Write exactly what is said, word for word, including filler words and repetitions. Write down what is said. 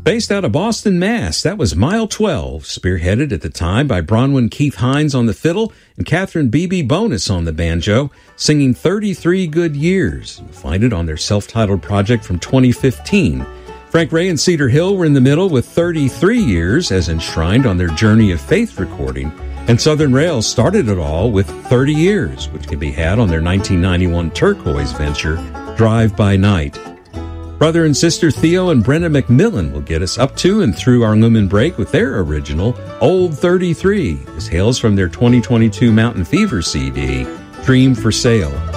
Based out of Boston, Mass, that was Mile twelve, spearheaded at the time by Bronwyn Keith Hines on the fiddle and Catherine Beebe Bonus on the banjo, singing thirty-three Good Years. You'll find it on their self-titled project from twenty fifteen. Frank Ray and Cedar Hill were in the middle with thirty-three Years, as enshrined on their Journey of Faith recording. And Southern Rail started it all with thirty Years, which can be had on their nineteen ninety-one Turquoise venture, Drive by Night. Brother and sister Theo and Brenda McMillan will get us up to and through our lumen break with their original, Old thirty-three. This hails from their twenty twenty-two Mountain Fever C D, Dream for Sale.